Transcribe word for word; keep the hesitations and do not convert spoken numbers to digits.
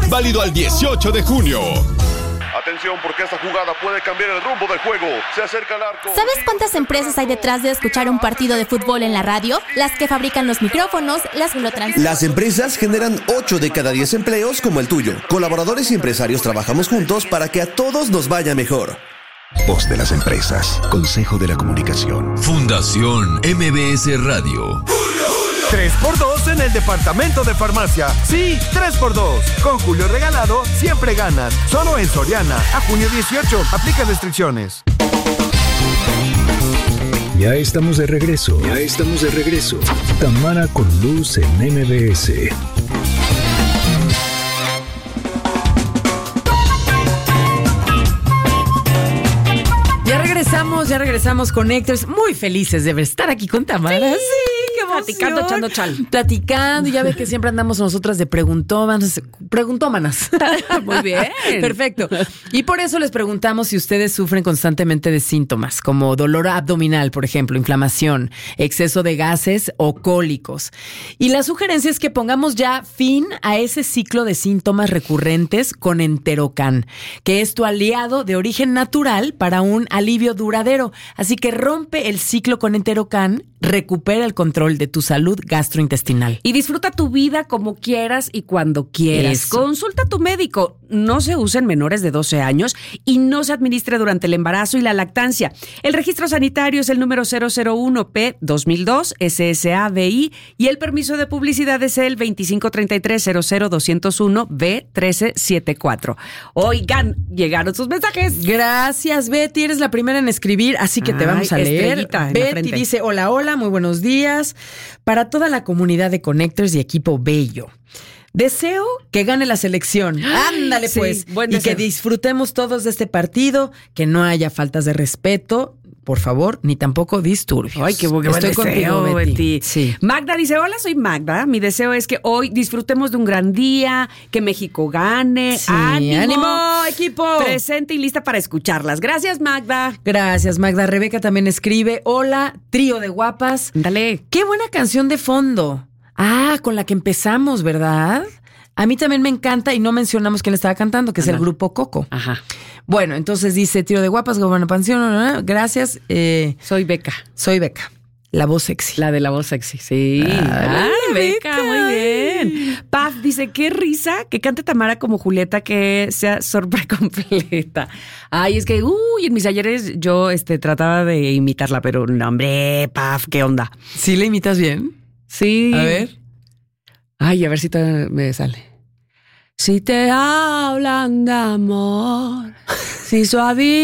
Válido al dieciocho de junio. Atención, porque esta jugada puede cambiar el rumbo del juego. Se acerca al arco. ¿Sabes cuántas empresas hay detrás de escuchar un partido de fútbol en la radio? Las que fabrican los micrófonos, las que lo transmiten. Las empresas generan ocho de cada diez empleos como el tuyo. Colaboradores y empresarios trabajamos juntos para que a todos nos vaya mejor. Voz de las empresas. Consejo de la Comunicación. Fundación M B S Radio. tres por dos en el departamento de farmacia. Sí, tres por dos. Con Julio Regalado, siempre ganas. Solo en Soriana. A junio dieciocho. Aplica restricciones. Ya estamos de regreso. Ya estamos de regreso. Tamara con Luz en M B S. Ya regresamos, ya regresamos con Héctor. Muy felices de estar aquí con Tamara. Sí, qué emoción. Platicando, echando chal. Platicando, y ya ve que siempre andamos nosotras de preguntómanas. Preguntómanas. Muy bien. Perfecto. Y por eso les preguntamos si ustedes sufren constantemente de síntomas, como dolor abdominal, por ejemplo, inflamación, exceso de gases o cólicos. Y la sugerencia es que pongamos ya fin a ese ciclo de síntomas recurrentes con Enterocan, que es tu aliado de origen natural para un alivio duradero. Así que rompe el ciclo con Enterocan, recupera el control de tu salud gastrointestinal. Y disfruta tu vida como quieras y cuando quieras. Eso. Consulta a tu médico. No se usa en menores de doce años y no se administra durante el embarazo y la lactancia. El registro sanitario es el número cero cero uno P dos mil dos S S A B I y el permiso de publicidad es el veinticinco treinta y tres cero cero doscientos uno B trece setenta y cuatro. Oigan, llegaron sus mensajes. Gracias, Betty. Eres la primera en escribir, así que te Ay, vamos a leer. estrellita en la Betty frente. dice, hola, hola, muy buenos días. Para toda la comunidad de Connectors y equipo bello. Deseo que gane la selección. Ándale, sí, pues. buen y deseo. que disfrutemos todos de este partido, que no haya faltas de respeto, por favor, ni tampoco disturbios. Ay, qué buen Estoy deseo, contigo, Betty. Betty. Sí. Magda dice, hola, soy Magda. Mi deseo es que hoy disfrutemos de un gran día, que México gane. Sí, ¡Ánimo! ánimo, equipo. Presente y lista para escucharlas. Gracias, Magda. Gracias, Magda. Rebeca también escribe, hola, trío de guapas. Dale. Qué buena canción de fondo. Ah, con la que empezamos, ¿verdad? A mí también me encanta y no mencionamos quién le estaba cantando, que es Ajá. el grupo Coco. Ajá. Bueno, entonces dice trío de guapas, buena pensión. Gracias. Eh, Soy Beca. soy Beca, la voz sexy. La de la voz sexy, sí. Ah, Ay, Beca. Beca, muy bien. Paf dice, qué risa que cante Tamara como Julieta, que sea sorpresa completa. Ay, es que, uy, en mis ayeres yo este, trataba de imitarla, pero no, hombre, Paf, ¿qué onda? ¿Sí le imitas bien? Sí. A ver. Ay, a ver si te, me sale. Si te hablan de amor, si suavitas